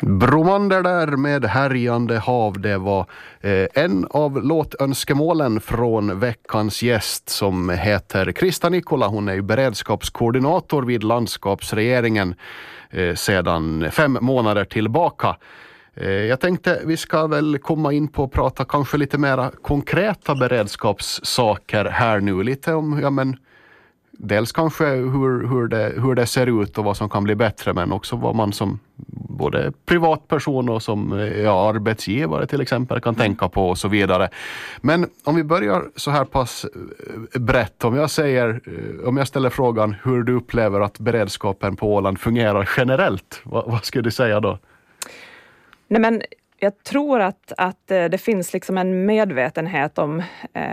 Bromander där med härjande hav, det var en av låtönskemålen från veckans gäst som heter Krista Nikkola. Hon är ju beredskapskoordinator vid landskapsregeringen sedan 5 månader tillbaka. Jag tänkte vi ska väl komma in på att prata kanske lite mer konkreta beredskapssaker här nu. Lite om, dels kanske hur det ser ut och vad som kan bli bättre, men också vad man som både privatperson och som arbetsgivare till exempel kan tänka på och så vidare. Men om vi börjar så här pass brett, om jag ställer frågan hur du upplever att beredskapen på Åland fungerar generellt, vad skulle du säga då? Nej, men jag tror att det finns liksom en medvetenhet om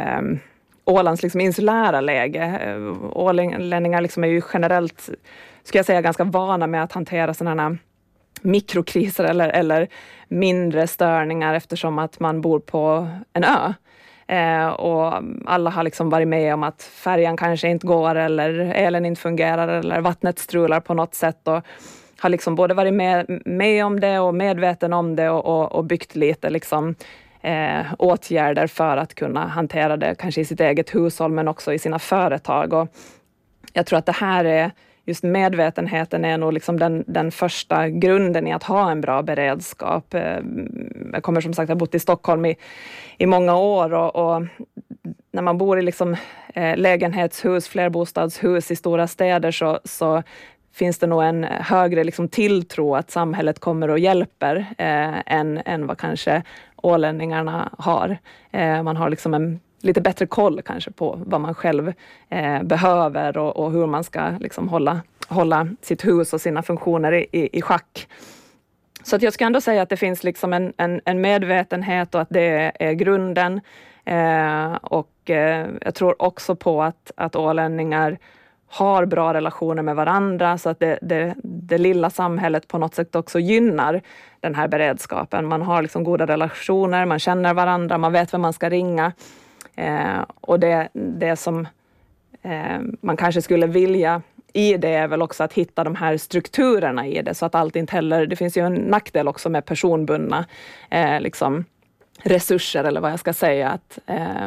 Ålands liksom insulära läge. Ålänningar liksom är ju generellt, ska jag säga, ganska vana med att hantera sådana mikrokriser eller mindre störningar eftersom att man bor på en ö. Och alla har liksom varit med om att färjan kanske inte går eller elen inte fungerar eller vattnet strular på något sätt, och har liksom både varit med om det och medveten om det och byggt lite liksom åtgärder för att kunna hantera det kanske i sitt eget hushåll men också i sina företag. Och jag tror att det här är just medvetenheten är nog liksom den första grunden i att ha en bra beredskap. Jag kommer som sagt, jag har bott i Stockholm i många år och när man bor i liksom lägenhetshus, flerbostadshus i stora städer så finns det nog en högre liksom tilltro att samhället kommer och hjälper än vad kanske ålänningarna har. Man har liksom en lite bättre koll kanske på vad man själv behöver och hur man ska liksom hålla sitt hus och sina funktioner i schack. Så att jag ska ändå säga att det finns liksom en medvetenhet och att det är grunden. Och jag tror också på att ålänningar har bra relationer med varandra, så att det lilla samhället på något sätt också gynnar den här beredskapen. Man har liksom goda relationer, man känner varandra, man vet vem man ska ringa. Och det som man kanske skulle vilja i det är väl också att hitta de här strukturerna i det, så att allt inte heller, det finns ju en nackdel också med personbundna liksom resurser, eller vad jag ska säga, att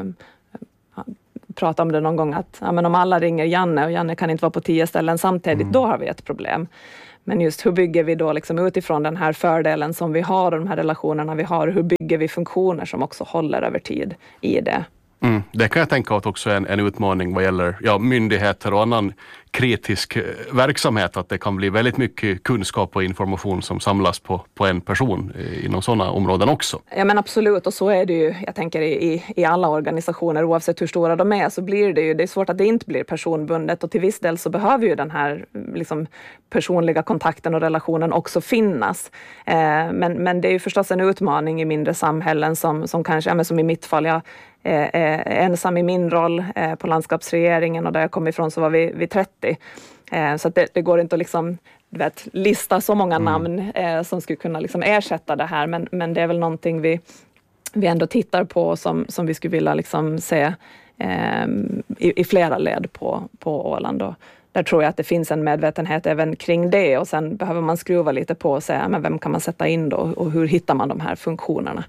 prata om det någon gång att men om alla ringer Janne och Janne kan inte vara på 10 ställen samtidigt, då har vi ett problem. Men just hur bygger vi då liksom utifrån den här fördelen som vi har och de här relationerna vi har, hur bygger vi funktioner som också håller över tid i det? Det kan jag tänka att också är en utmaning vad gäller myndigheter och annan kritisk verksamhet, att det kan bli väldigt mycket kunskap och information som samlas på en person inom sådana områden också. Ja, men absolut, och så är det ju, jag tänker i alla organisationer, oavsett hur stora de är, så blir det är svårt att det inte blir personbundet, och till viss del så behöver ju den här liksom personliga kontakten och relationen också finnas. Men det är ju förstås en utmaning i mindre samhällen som kanske, som i mitt fall, jag är ensam i min roll på landskapsregeringen, och där jag kom ifrån så var vi 30. Så att det går inte att liksom, lista så många namn som skulle kunna liksom ersätta det här. Men det är väl någonting vi ändå tittar på som vi skulle vilja liksom se i flera led på Åland. Och där tror jag att det finns en medvetenhet även kring det, och sen behöver man skruva lite på och säga men vem kan man sätta in då och hur hittar man de här funktionerna.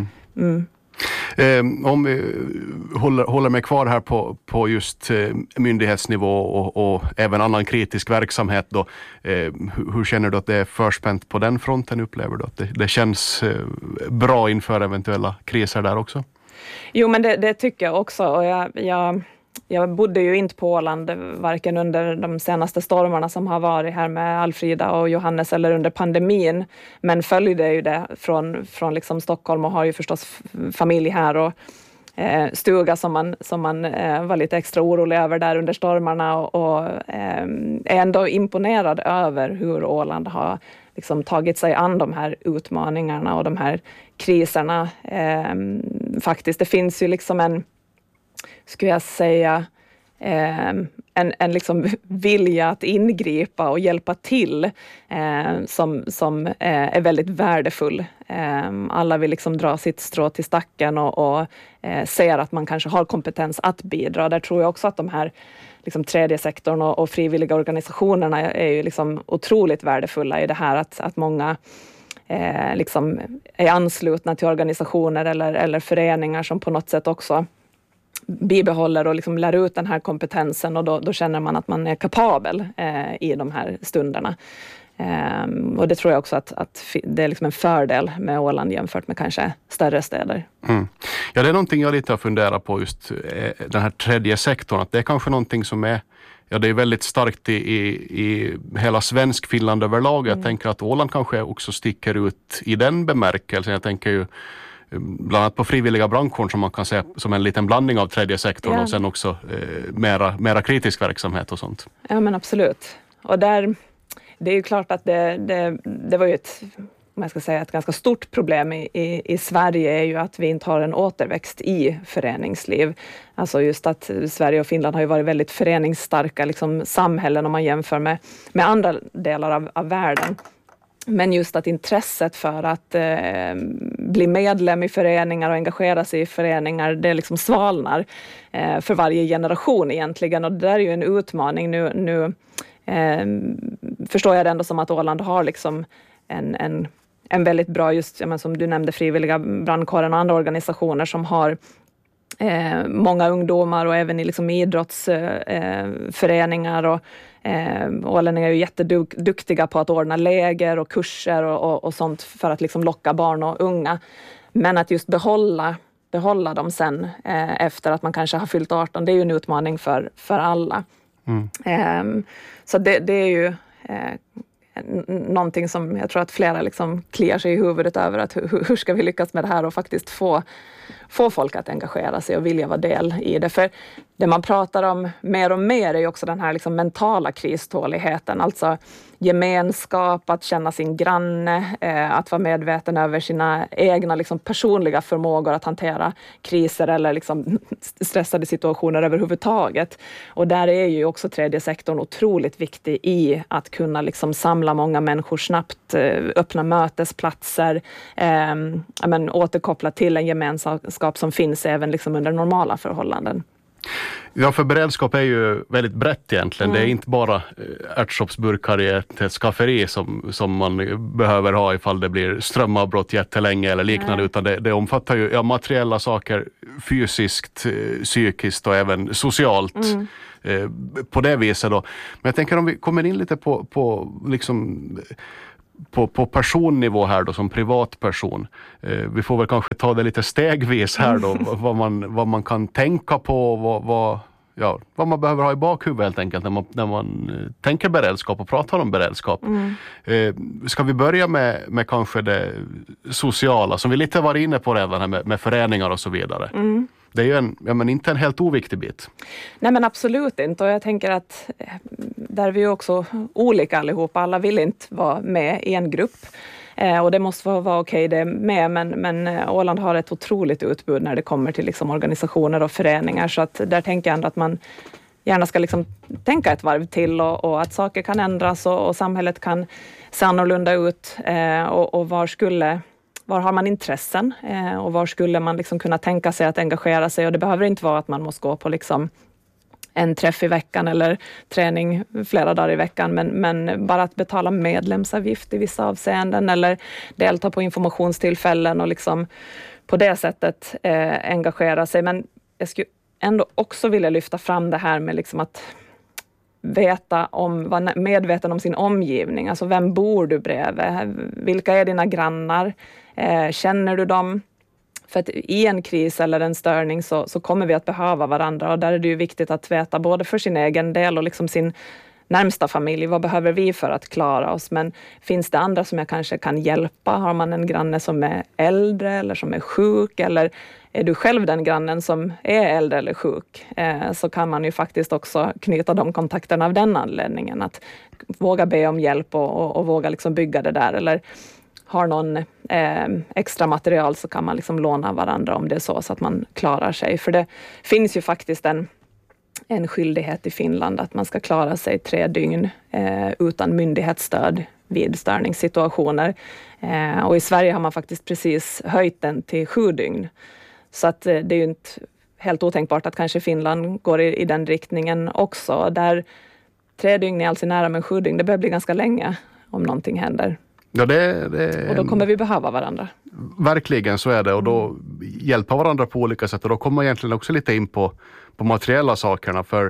Om vi håller mig kvar här på just myndighetsnivå och även annan kritisk verksamhet då, hur känner du att det är förspänt på den fronten? Upplever du att det känns bra inför eventuella kriser där också? Jo, men det tycker jag också, och jag bodde ju inte på Åland varken under de senaste stormarna som har varit här med Alfrida och Johannes eller under pandemin, men följde ju det från liksom Stockholm och har ju förstås familj här och stuga som man var lite extra orolig över där under stormarna, och är ändå imponerad över hur Åland har liksom tagit sig an de här utmaningarna och de här kriserna. Faktiskt, det finns ju liksom skulle jag säga, en liksom vilja att ingripa och hjälpa till som är väldigt värdefull. Alla vill liksom dra sitt strå till stacken och ser att man kanske har kompetens att bidra. Där tror jag också att de här liksom tredje sektorn och frivilliga organisationerna är ju liksom otroligt värdefulla i det här, att många liksom är anslutna till organisationer eller föreningar som på något sätt också bibehåller och liksom lär ut den här kompetensen, och då känner man att man är kapabel i de här stunderna. Och det tror jag också att det är liksom en fördel med Åland jämfört med kanske större städer. Ja, det är någonting jag lite har funderat på, just den här tredje sektorn, att det är kanske någonting som är, ja, det är väldigt starkt i hela svensk Finland överlag. Jag tänker att Åland kanske också sticker ut i den bemärkelsen. Jag tänker ju bland annat på frivilliga brandkåren, som man kan säga som en liten blandning av tredje sektorn och sen också mera kritisk verksamhet och sånt. Ja, men absolut. Och där, det är ju klart att det var ju ett ganska stort problem i Sverige, är ju att vi inte har en återväxt i föreningsliv. Alltså just att Sverige och Finland har ju varit väldigt föreningsstarka liksom samhällen om man jämför med andra delar av världen. Men just att intresset för att bli medlem i föreningar och engagera sig i föreningar, det liksom svalnar för varje generation egentligen. Och det där är ju en utmaning. Nu förstår jag det ändå som att Åland har liksom en väldigt bra, just som du nämnde, frivilliga brandkåren och andra organisationer som har många ungdomar, och även i liksom idrottsföreningar och ålänningar är ju jätteduktiga på att ordna läger och kurser och sånt för att liksom locka barn och unga. Men att just behålla dem sen efter att man kanske har fyllt 18, det är ju en utmaning för alla. Så det är ju någonting som jag tror att flera liksom kliar sig i huvudet över, att hur ska vi lyckas med det här och faktiskt få folk att engagera sig och vilja vara del i det. För det man pratar om mer och mer är ju också den här liksom mentala kriståligheten, alltså gemenskap, att känna sin granne, att vara medveten över sina egna liksom personliga förmågor att hantera kriser eller liksom stressade situationer överhuvudtaget. Och där är ju också tredje sektorn otroligt viktig i att kunna liksom samla många människor snabbt, öppna mötesplatser, återkoppla till en gemenskap som finns även liksom under normala förhållanden. Ja, för beredskap är ju väldigt brett egentligen. Det är inte bara ärtsoppsburkar i ett skafferi som man behöver ha ifall det blir strömavbrott jättelänge eller liknande, utan det omfattar ju materiella saker, fysiskt, psykiskt och även socialt på det viset då. Men jag tänker om vi kommer in lite på personnivå här då, som privatperson. Vi får väl kanske ta det lite stegvis här då, vad man kan tänka på, vad man behöver ha i bakhuvudet helt enkelt när man tänker beredskap och pratar om beredskap. Ska vi börja med kanske det sociala, som vi lite var inne på redan här med föreningar och så vidare. Det är ju inte en helt oviktig bit. Nej, men absolut inte. Och jag tänker att där är vi också olika allihopa. Alla vill inte vara med i en grupp. Och det måste vara okej det med. Men Åland har ett otroligt utbud när det kommer till liksom organisationer och föreningar. Så att där tänker jag ändå att man gärna ska liksom tänka ett varv till. Och att saker kan ändras och samhället kan se annorlunda ut. Och var har man intressen och var skulle man liksom kunna tänka sig att engagera sig? Och det behöver inte vara att man måste gå på liksom en träff i veckan eller träning flera dagar i veckan, men bara att betala medlemsavgift i vissa avseenden eller delta på informationstillfällen och liksom på det sättet engagera sig. Men jag skulle ändå också vilja lyfta fram det här med liksom att vara medveten om sin omgivning. Alltså vem bor du bredvid? Vilka är dina grannar? Känner du dem? För att i en kris eller en störning så kommer vi att behöva varandra, och där är det ju viktigt att veta både för sin egen del och liksom sin närmsta familj. Vad behöver vi för att klara oss? Men finns det andra som jag kanske kan hjälpa? Har man en granne som är äldre eller som är sjuk, eller är du själv den grannen som är äldre eller sjuk, så kan man ju faktiskt också knyta de kontakterna av den anledningen. Att våga be om hjälp och våga liksom bygga det där. Eller har någon extra material så kan man liksom låna varandra om det är så att man klarar sig. För det finns ju faktiskt en skyldighet i Finland att man ska klara sig 3 dygn utan myndighetsstöd vid störningssituationer. Och i Sverige har man faktiskt precis höjt den till 7 dygn. Så att det är ju inte helt otänkbart att kanske Finland går i den riktningen också. Där 3 dygn är alltså nära, men 7 dygn, det börjar bli ganska länge om någonting händer. Ja, och då kommer vi behöva varandra. Verkligen, så är det. Och då hjälpa varandra på olika sätt. Och då kommer man egentligen också lite in på materiella sakerna. För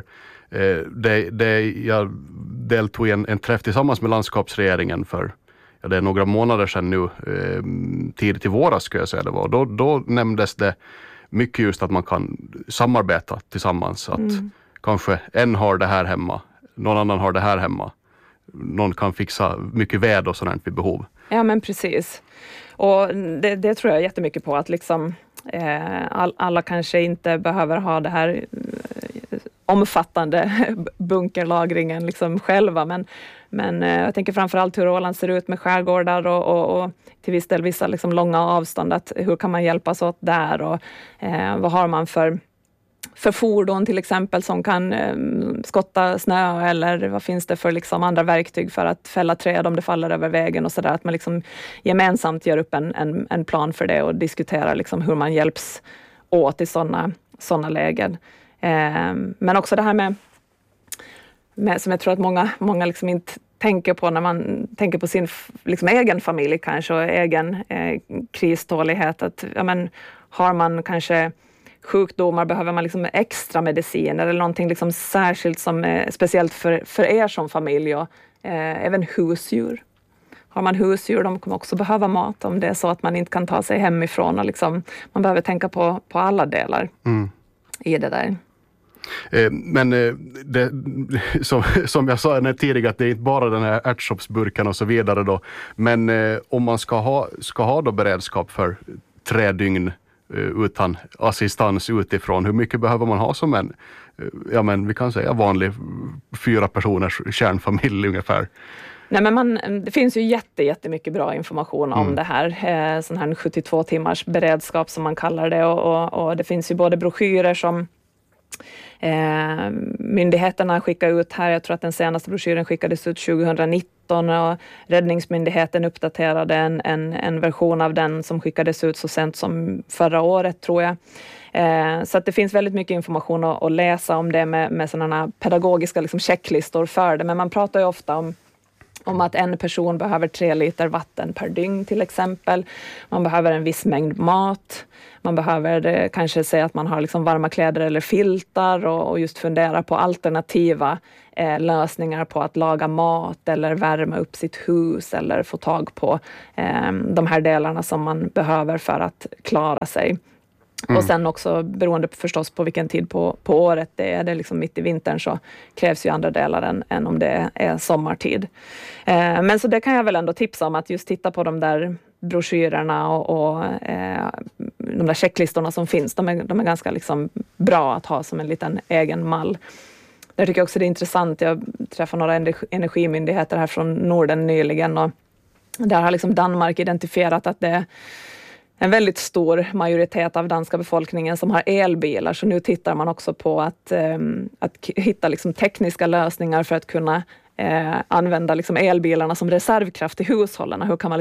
jag deltog i en träff tillsammans med landskapsregeringen för det är några månader sedan nu, tidigt i våras skulle jag säga det var. Då nämndes det mycket just att man kan samarbeta tillsammans. Att kanske en har det här hemma, någon annan har det här hemma. Någon kan fixa mycket ved och sådant vid behov. Ja, men precis. Och det tror jag jättemycket på, att liksom alla kanske inte behöver ha det här omfattande bunkerlagringen liksom själva, men jag tänker framförallt hur Åland ser ut med skärgårdar och till viss del vissa liksom långa avstånd, att hur kan man hjälpas åt där, och vad har man för fordon till exempel som kan skotta snö, eller vad finns det för liksom andra verktyg för att fälla träd om det faller över vägen och sådär, att man liksom gemensamt gör upp en plan för det och diskuterar liksom hur man hjälps åt i sådana lägen. Men också det här med som jag tror att många liksom inte tänker på när man tänker på sin liksom egen familj kanske och egen kristålighet, att har man kanske sjukdomar, behöver man liksom extra mediciner eller någonting liksom särskilt som är speciellt för er som familj, och även husdjur. Har man husdjur, de kommer också behöva mat om det är så att man inte kan ta sig hemifrån, och liksom, man behöver tänka på alla delar i det där. Men det, som jag sa tidigare, att det är inte bara den här ärtsoppsburken och så vidare då, men om man ska ha då beredskap för 3 dygn utan assistans utifrån, hur mycket behöver man ha som vi kan säga vanlig 4 personers kärnfamilj ungefär? Nej, men det finns ju jättemycket bra information om det här. Sån här 72 timmars beredskap som man kallar det, och det finns ju både broschyrer som myndigheterna skickar ut här. Jag tror att den senaste broschyren skickades ut 2019, och Räddningsmyndigheten uppdaterade en version av den som skickades ut så sent som förra året, tror jag. Så att det finns väldigt mycket information att läsa om det med sådana pedagogiska liksom checklistor för det. Men man pratar ju ofta om att en person behöver 3 liter vatten per dygn till exempel. Man behöver en viss mängd mat. Man behöver kanske säga att man har liksom varma kläder eller filtar, och just fundera på alternativa lösningar på att laga mat eller värma upp sitt hus eller få tag på de här delarna som man behöver för att klara sig. Och sen också beroende förstås på vilken tid på året det är. Det liksom mitt i vintern så krävs ju andra delar än om det är sommartid. Men så det kan jag väl ändå tipsa om, att just titta på de där broschyrerna och de där checklistorna som finns. De är ganska liksom bra att ha som en liten egen mall. Jag tycker också det är intressant. Jag träffade några energimyndigheter här från Norden nyligen, och där har liksom Danmark identifierat att det är en väldigt stor majoritet av danska befolkningen som har elbilar. Så nu tittar man också på att hitta liksom tekniska lösningar för att kunna använda liksom elbilarna som reservkraft i hushållen. Hur kan man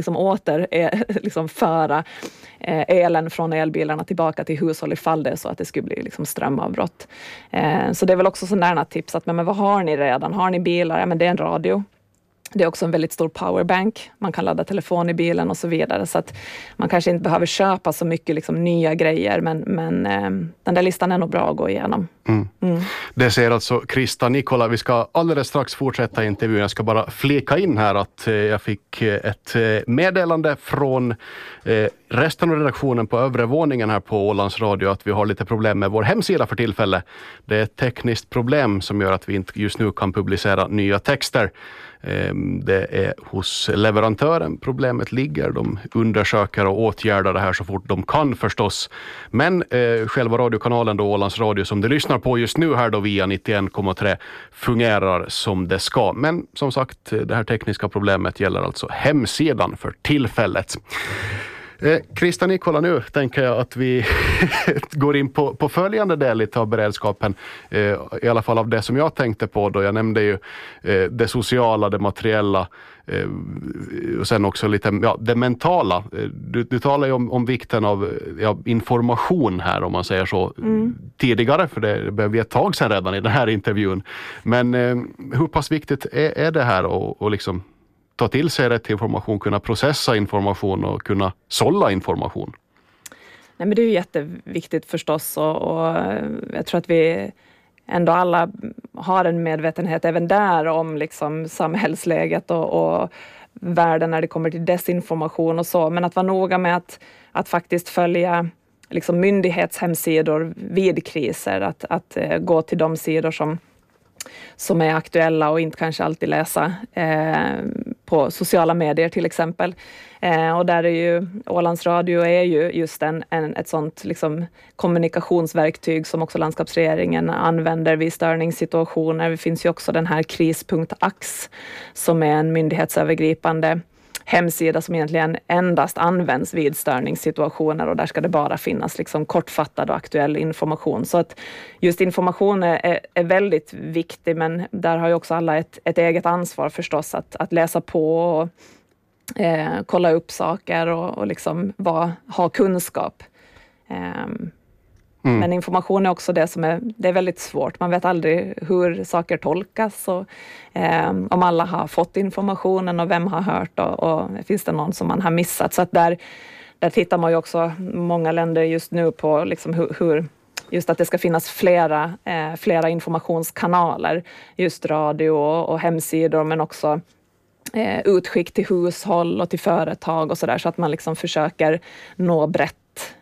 liksom föra elen från elbilarna tillbaka till hushåll ifall det är så att det skulle bli liksom strömavbrott. Så det är väl också sådana tips, att men vad har ni redan? Har ni bilar? Ja, men det är en radio. Det är också en väldigt stor powerbank. Man kan ladda telefon i bilen och så vidare. Så att man kanske inte behöver köpa så mycket liksom nya grejer. Men den där listan är nog bra att gå igenom. Det säger alltså Krista Nikola. Vi ska alldeles strax fortsätta intervjun. Jag ska bara flika in här att jag fick ett meddelande från resten av redaktionen på övre våningen här på Ålands Radio, att vi har lite problem med vår hemsida för tillfället. Det är ett tekniskt problem som gör att vi inte just nu kan publicera nya texter. Det är hos leverantören problemet ligger. De undersöker och åtgärdar det här så fort de kan förstås. Men själva radiokanalen då, Ålands Radio, som du lyssnar på just nu här då via 91,3 fungerar som det ska. Men som sagt, det här tekniska problemet gäller alltså hemsidan för tillfället. Krista Nikola, nu tänker jag att vi går in på följande del av beredskapen, i alla fall av det som jag tänkte på då. Jag nämnde ju det sociala, det materiella och sen också lite det mentala. Du talar ju om vikten av information här, om man säger så, tidigare, för det behöver vi ett tag sedan redan i den här intervjun. Men hur pass viktigt är det här och liksom ta till sig rätt information, kunna processa information och kunna sålla information? Nej, men det är ju jätteviktigt förstås och jag tror att vi ändå alla har en medvetenhet även där om liksom samhällsläget och världen när det kommer till desinformation och så. Men att vara noga med att faktiskt följa liksom myndighetshemsidor vid kriser, att gå till de sidor som är aktuella och inte kanske alltid läsa på sociala medier till exempel. Och där är ju Ålands Radio är ju just ett sånt liksom kommunikationsverktyg som också landskapsregeringen använder vid störningssituationer. Det finns ju också den här kris.ax som är en myndighetsövergripande hemsida som egentligen endast används vid störningssituationer och där ska det bara finnas liksom kortfattad och aktuell information. Så att just information är väldigt viktig, men där har ju också alla ett eget ansvar förstås att läsa på och kolla upp saker och liksom ha kunskap. Men information är också det det är väldigt svårt. Man vet aldrig hur saker tolkas och om alla har fått informationen och vem har hört och finns det någon som man har missat. Så att där tittar man ju också många länder just nu på liksom hur just att det ska finnas flera informationskanaler, just radio och hemsidor, men också utskick till hushåll och till företag och sådär, så att man liksom försöker nå brett.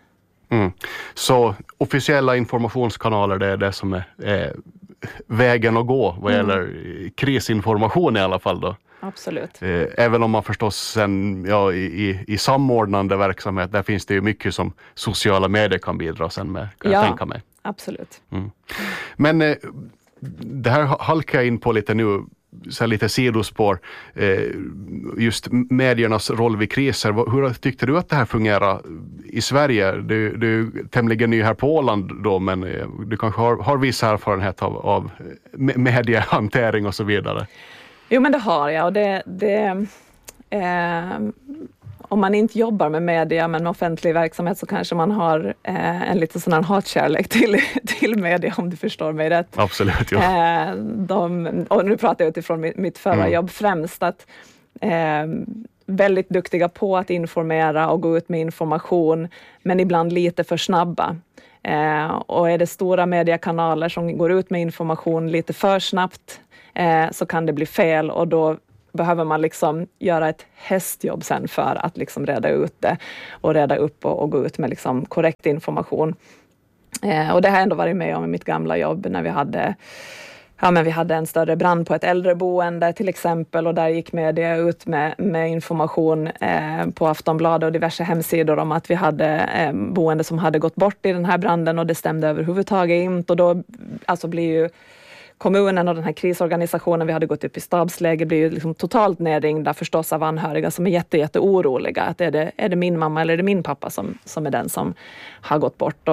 Så officiella informationskanaler, det är det som är vägen att gå vad gäller krisinformation i alla fall då? Absolut. Även om man förstås sen i samordnande verksamhet, där finns det ju mycket som sociala medier kan bidra sen med, kan jag tänka mig. Absolut. Men det här halkar jag in på lite nu, så lite sidospår, just mediernas roll vid kriser. Hur tyckte du att det här fungerar i Sverige? Du är tämligen ny här på Åland då, men du kanske har viss erfarenhet av mediehantering och så vidare. Jo, men det har jag, och om man inte jobbar med media men med offentlig verksamhet så kanske man har en lite sån här hatkärlek till media, om du förstår mig rätt. Absolut, ja. Och nu pratar jag utifrån mitt förra jobb främst, att väldigt duktiga på att informera och gå ut med information, men ibland lite för snabba. Och är det stora mediekanaler som går ut med information lite för snabbt så kan det bli fel, och då behöver man liksom göra ett hästjobb sen för att liksom reda ut det och reda upp och gå ut med liksom korrekt information. Och det har jag ändå varit med om i mitt gamla jobb när vi hade en större brand på ett äldreboende till exempel, och där gick media ut med information på Aftonbladet och diverse hemsidor om att vi hade boende som hade gått bort i den här branden, och det stämde överhuvudtaget inte, och då alltså blir ju kommunen och den här krisorganisationen, vi hade gått upp i stabsläge, blir ju liksom totalt nedringda förstås av anhöriga som är jätteoroliga. Att är det min mamma eller är det min pappa som är den som har gått bort?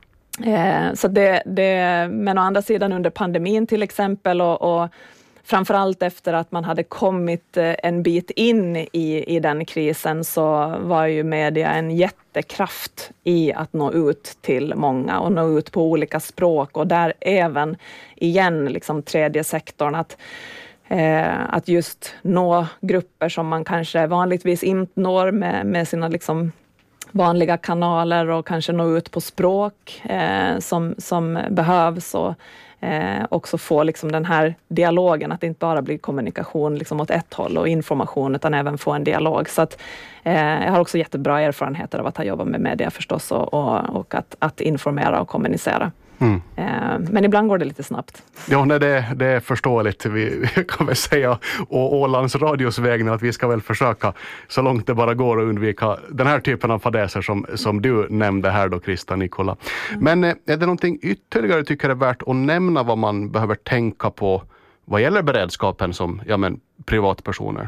Så men å andra sidan under pandemin till exempel och framförallt efter att man hade kommit en bit in i den krisen, så var ju media en jättekraft i att nå ut till många och nå ut på olika språk, och där även igen liksom tredje sektorn, att just nå grupper som man kanske vanligtvis inte når med sina liksom vanliga kanaler, och kanske nå ut på språk som behövs, och också få liksom den här dialogen, att det inte bara blir kommunikation liksom åt ett håll och information, utan även få en dialog. Så att jag har också jättebra erfarenheter av att ha jobbat med media förstås, och att informera och kommunicera. Men ibland går det lite snabbt. Ja, nej, det är förståeligt. Vi kan väl säga och Ålands Radios vägnar att vi ska väl försöka så långt det bara går att undvika den här typen av fadäser som du nämnde här då, Krista Nikkola. Men är det någonting ytterligare du tycker är värt att nämna vad man behöver tänka på vad gäller beredskapen som privatpersoner?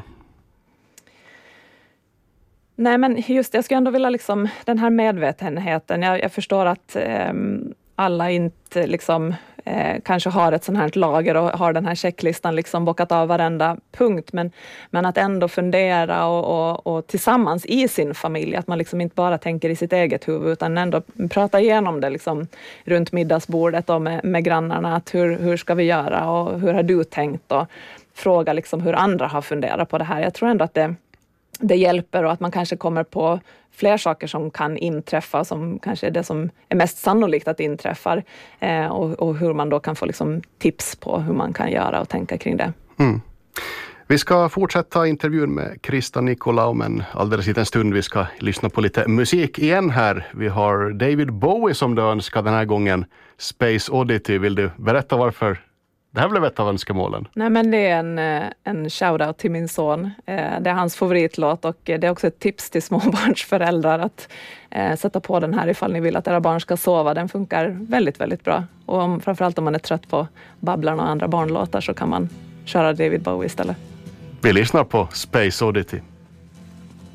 Nej, men just jag skulle ändå vilja liksom den här medvetenheten. Jag förstår att alla inte liksom, kanske har ett sånt här lager och har den här checklistan liksom bockat av varenda punkt, men att ändå fundera och tillsammans i sin familj, att man liksom inte bara tänker i sitt eget huvud, utan ändå prata igenom det liksom runt middagsbordet och med grannarna, att hur ska vi göra och hur har du tänkt, och fråga liksom hur andra har funderat på det här. Jag tror ändå att det hjälper och att man kanske kommer på fler saker som kan inträffa, som kanske är det som är mest sannolikt att inträffar, och hur man då kan få liksom tips på hur man kan göra och tänka kring det. Mm. Vi ska fortsätta intervjun med Krista Nikolaou, men alldeles i en stund vi ska lyssna på lite musik igen här. Vi har David Bowie som du önskar den här gången, Space Oddity. Vill du berätta varför det här blev ett av önskemålen? Nej, men det är en shoutout till min son. Det är hans favoritlåt och det är också ett tips till småbarnsföräldrar att sätta på den här ifall ni vill att era barn ska sova. Den funkar väldigt, väldigt bra. Och framförallt om man är trött på Babblarna och andra barnlåtar så kan man köra David Bowie istället. Vi lyssnar på Space Oddity.